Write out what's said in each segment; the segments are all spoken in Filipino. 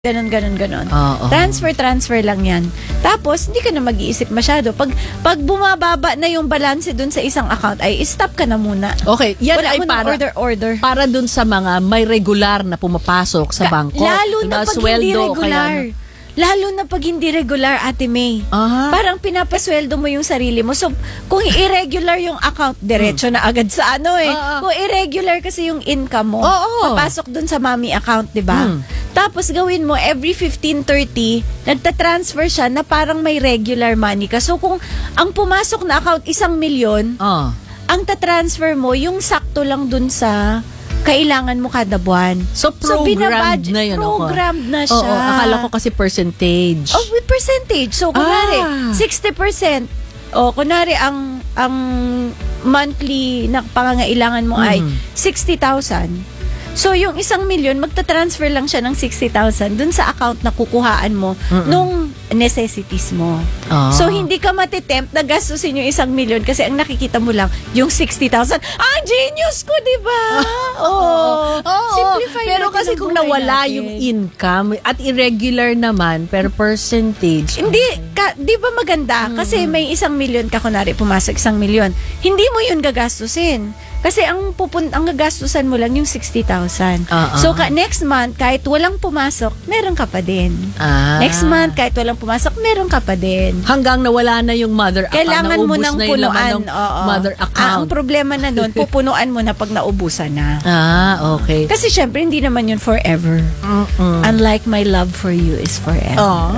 Ganon. Oo. Transfer lang yan. Tapos, hindi ka na mag-iisip masyado. Pag bumababa na yung balance dun sa isang account, ay stop ka na muna. Okay, yan Wala ay mo nang order. para dun sa mga may regular na pumapasok sa bangko. Lalo na pag hindi regular. Lalo na pag hindi regular, Ate May. Parang pinapasweldo mo yung sarili mo. So, kung irregular yung account, diretso na agad sa ano eh. Kung irregular kasi yung income mo, papasok dun sa mommy account, di ba? Tapos gawin mo, every 15:30, nagtatransfer siya na parang may regular money ka. So, kung ang pumasok na account 1,000,000, ang tatransfer mo, yung sakto lang dun sa kailangan mo kada buwan. So programmed na yun. Programmed na siya. Oo, akala ko kasi percentage. Oh, with percentage. So, kunwari, 60%. O, kunwari, ang monthly na pangangailangan mo ay 60,000. So, yung 1,000,000, magta-transfer lang siya ng 60,000 dun sa account na kukuhaan mo nung necessities mo. So, hindi ka matitempt na gastusin yung 1,000,000 kasi ang nakikita mo lang yung 60,000. Genius ko, di ba? Simplify pero kasi kung nawala yung income at irregular naman, pero percentage. Hindi, di ba maganda? Kasi may 1,000,000 ka, kunwari, pumasok 1,000,000. Hindi mo yun gagastusin. Kasi ang gagastusan mo lang yung 60,000. So, next month, kahit walang pumasok, meron ka pa din. Next month, kahit walang pumasok, meron ka pa din. Hanggang nawala na yung mother account. Kailangan mo nang na punuan. Mother account. Ang problema na doon, pupunuan mo na pag naubusan na. Okay. Kasi syempre, hindi naman yun forever. Unlike my love for you is forever.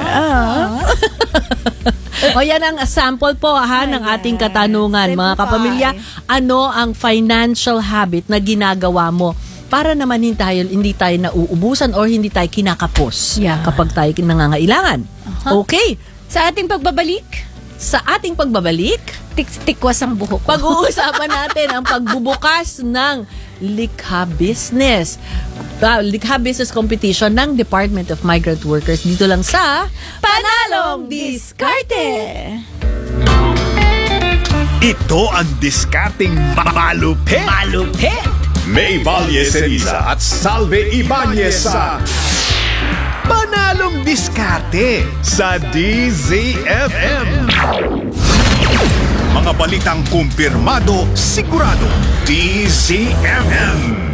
O yan ang sample po ng ating katanungan, mga kapamilya. Ano ang financial habit na ginagawa mo para naman hindi tayo nauubusan or hindi tayo kinakapos kapag tayo nangangailangan? Okay. Sa ating pagbabalik, tikwas ang buhok ko. Pag-uusapan natin ang pagbubukas ng Likha Business. Likha Business Competition ng Department of Migrant Workers dito lang sa Panalong Diskarte. Ito ang diskarting malupit. May Valle Ceriza at Salve Ibanez sa Panalong Diskarte sa DZFM. Mga balitang kumpirmado, sigurado, DZFM.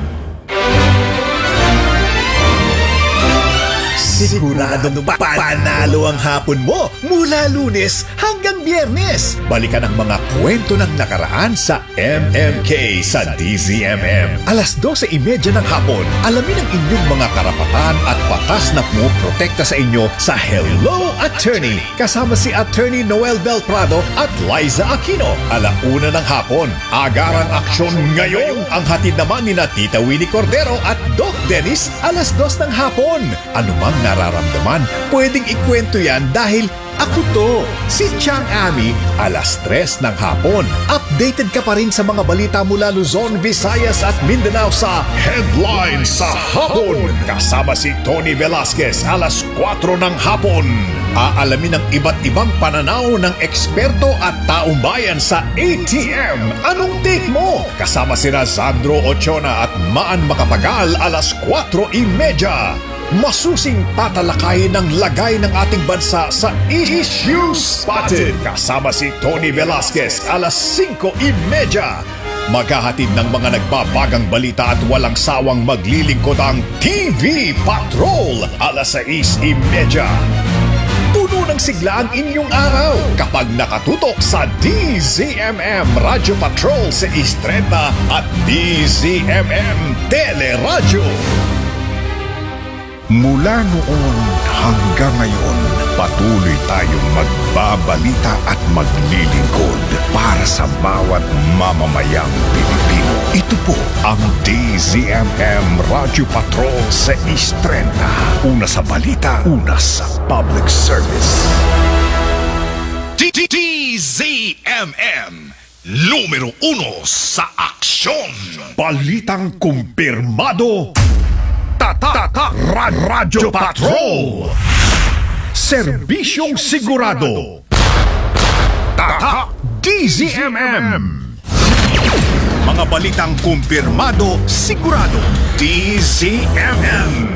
Sigurado ba panalo ang hapon mo mula Lunes hanggang Biyernes? Balikan ang mga kwento ng nakaraan sa MMK sa DZMM. 12:30 ng hapon, alamin ang inyong mga karapatan at batas na pumoprotekta sa inyo sa Hello Attorney. Kasama si Attorney Noel Del Prado at Liza Aquino. 1:00 ng hapon, Agarang Aksyon Ngayon. Ang hatid naman ni Tita Winnie Cordero at Doc Dennis 2:00 ng hapon. Anumang nararamdaman, pwedeng ikwento yan dahil ako to, si Chang Ami, 3:00 ng hapon. Updated ka pa rin sa mga balita mula Luzon, Visayas at Mindanao sa Headline sa Hapon. Kasama si Tony Velasquez, 4:00 ng hapon. Aalamin ang iba't ibang pananaw ng eksperto at taong bayan sa ATM. Anong take mo? Kasama sina Sandro Ochona at Maan Makapagal, 4:30. Masusing tatalakayin ng lagay ng ating bansa sa Issue Spotted. Kasama si Tony Velasquez, 5:30. Maghahatid ng mga nagbabagang balita at walang sawang maglilingkod ang TV Patrol, 6:30. Puno ng sigla ang inyong araw kapag nakatutok sa DZMM Radio Patrol sa Istreta at DZMM Teleradyo. Mula noon hanggang ngayon, patuloy tayong magbabalita at maglilingkod para sa bawat mamamayang Pilipino. Ito po ang DZMM Radio Patrol sa Istreta. Una sa balita, una sa public service. DZMM, numero 1 sa aksyon. Balitang kumpirmado. Tatak Radyo Patrol. Serbisyong sigurado. Tatak DZMM. Mga balitang kumpirmado, sigurado. DZMM.